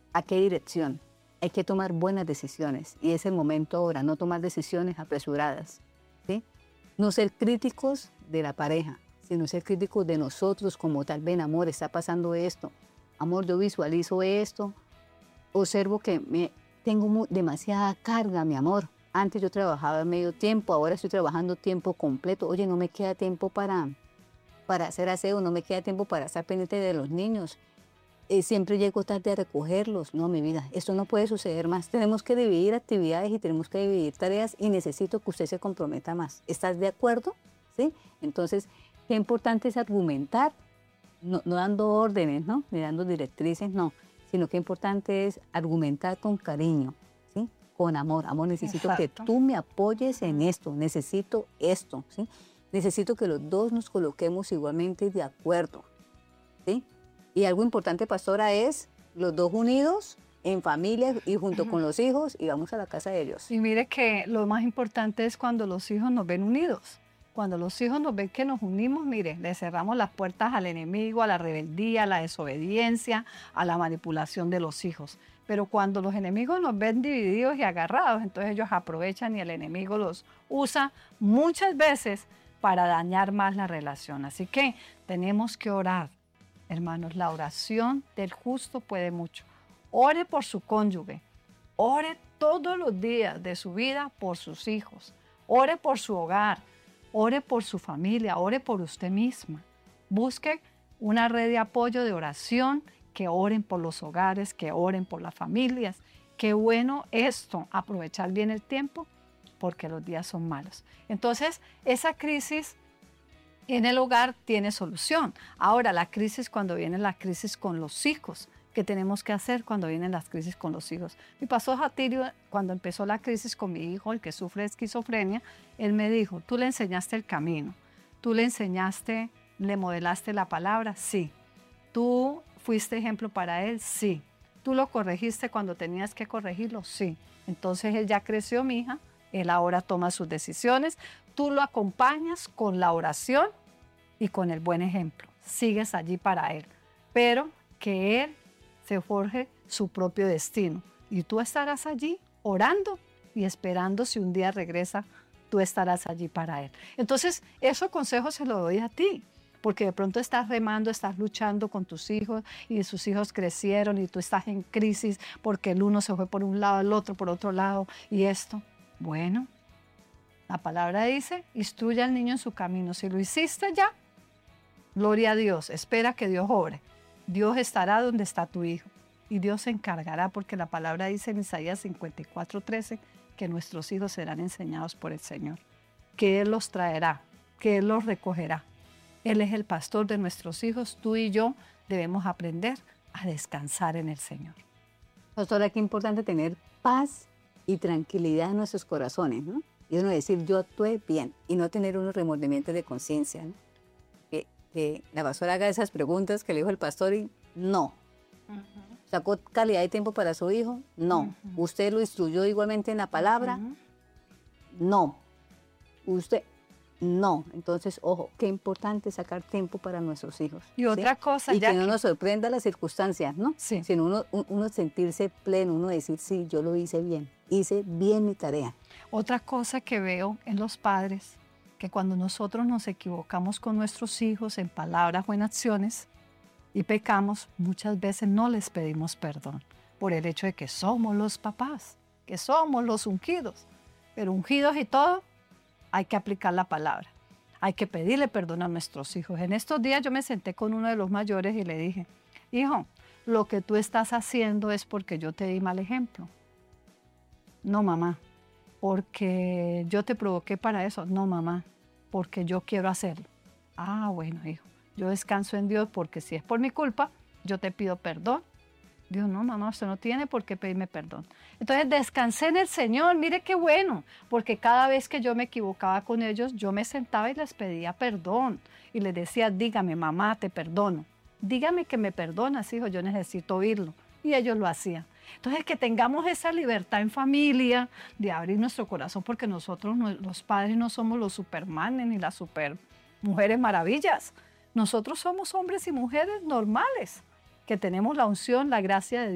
a qué dirección. Hay que tomar buenas decisiones y es el momento ahora, no tomar decisiones apresuradas, ¿sí? No ser críticos de la pareja, sino ser críticos de nosotros como tal vez, amor, está pasando esto, amor, yo visualizo esto, observo que tengo demasiada carga, mi amor. Antes yo trabajaba medio tiempo, ahora estoy trabajando tiempo completo. Oye, no me queda tiempo para hacer aseo, no me queda tiempo para estar pendiente de los niños. Siempre llego tarde a recogerlos. No, mi vida, esto no puede suceder más. Tenemos que dividir actividades y tenemos que dividir tareas y necesito que usted se comprometa más. ¿Estás de acuerdo? ¿Sí? Entonces, qué importante es argumentar, no dando órdenes, ¿no? Ni dando directrices, no. Sino que importante es argumentar con cariño, ¿sí? Con amor. Amor, necesito que tú me apoyes en esto, necesito esto, ¿sí? Necesito que los dos nos coloquemos igualmente de acuerdo, ¿sí? Y algo importante, pastora, es los dos unidos en familia y junto con los hijos y vamos a la casa de Dios. Y mire que lo más importante es cuando los hijos nos ven unidos. Cuando los hijos nos ven que nos unimos, mire, le cerramos las puertas al enemigo, a la rebeldía, a la desobediencia, a la manipulación de los hijos. Pero cuando los enemigos nos ven divididos y agarrados, entonces ellos aprovechan y el enemigo los usa muchas veces para dañar más la relación. Así que tenemos que orar, hermanos. La oración del justo puede mucho. Ore por su cónyuge. Ore todos los días de su vida por sus hijos. Ore por su hogar. Ore por su familia, ore por usted misma. Busque una red de apoyo de oración, que oren por los hogares, que oren por las familias. Qué bueno esto, aprovechar bien el tiempo, porque los días son malos. Entonces, esa crisis en el hogar tiene solución. Ahora, la crisis cuando viene la crisis con los hijos, ¿qué tenemos que hacer cuando vienen las crisis con los hijos? Mi pastor Jatirio, cuando empezó la crisis con mi hijo, el que sufre de esquizofrenia, él me dijo, ¿tú le enseñaste el camino? ¿Tú le enseñaste, le modelaste la palabra? Sí. ¿Tú fuiste ejemplo para él? Sí. ¿Tú lo corregiste cuando tenías que corregirlo? Sí. Entonces él ya creció, mi hija, él ahora toma sus decisiones. Tú lo acompañas con la oración y con el buen ejemplo. Sigues allí para él. Pero que él se forje su propio destino. Y tú estarás allí orando y esperando si un día regresa, tú estarás allí para él. Entonces, esos consejos se los doy a ti, porque de pronto estás remando, estás luchando con tus hijos y sus hijos crecieron y tú estás en crisis porque el uno se fue por un lado, el otro por otro lado y esto. Bueno, la palabra dice, instruye al niño en su camino. Si lo hiciste ya, gloria a Dios, espera que Dios obre. Dios estará donde está tu hijo y Dios se encargará, porque la palabra dice en Isaías 54:13 que nuestros hijos serán enseñados por el Señor, que Él los traerá, que Él los recogerá. Él es el pastor de nuestros hijos. Tú y yo debemos aprender a descansar en el Señor. Pastora, qué importante tener paz y tranquilidad en nuestros corazones, ¿no? Y uno decir, yo actué bien y no tener unos remordimientos de conciencia, ¿no? Que la pastora haga esas preguntas que le dijo el pastor y no. ¿Sacó calidad de tiempo para su hijo? No. ¿Usted lo instruyó igualmente en la palabra? No. ¿Usted? No. Entonces, ojo, qué importante sacar tiempo para nuestros hijos. Y otra cosa, y que no nos sorprenda las circunstancias, ¿no? Sí. Sino uno sentirse pleno, uno decir, sí, yo lo hice bien mi tarea. Otra cosa que veo en los padres, que cuando nosotros nos equivocamos con nuestros hijos en palabras o en acciones y pecamos, muchas veces no les pedimos perdón por el hecho de que somos los papás, que somos los ungidos. Pero ungidos y todo, hay que aplicar la palabra. Hay que pedirle perdón a nuestros hijos. En estos días yo me senté con uno de los mayores y le dije, hijo, lo que tú estás haciendo es porque yo te di mal ejemplo. No, mamá. Porque yo te provoqué para eso. No, mamá, porque yo quiero hacerlo. Ah, bueno, hijo, yo descanso en Dios porque si es por mi culpa, yo te pido perdón. Dios, no, mamá, usted no tiene por qué pedirme perdón. Entonces descansé en el Señor, mire qué bueno, porque cada vez que yo me equivocaba con ellos, yo me sentaba y les pedía perdón. Y les decía, dígame, mamá, te perdono. Dígame que me perdonas, hijo, yo necesito oírlo. Y ellos lo hacían. Entonces, que tengamos esa libertad en familia de abrir nuestro corazón, porque nosotros, los padres, no somos los supermanes ni las super mujeres maravillas. Nosotros somos hombres y mujeres normales, que tenemos la unción, la gracia de Dios.